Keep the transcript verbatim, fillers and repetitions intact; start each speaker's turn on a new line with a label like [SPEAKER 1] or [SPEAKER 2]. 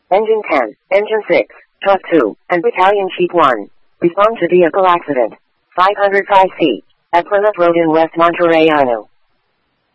[SPEAKER 1] Engine ten, Engine six, Truck two, and Battalion Chief one. Respond to vehicle accident. five hundred five C. At Plymouth Road in West Monterey, Iowa.